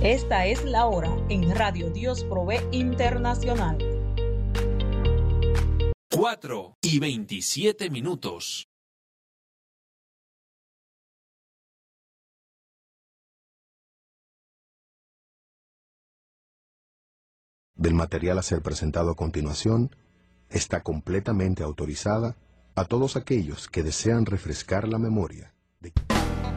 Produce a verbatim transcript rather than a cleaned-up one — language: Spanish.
Esta es la hora en Radio Dios Provee Internacional. cuatro y veintisiete minutos. Del material a ser presentado a continuación está completamente autorizada a todos aquellos que desean refrescar la memoria de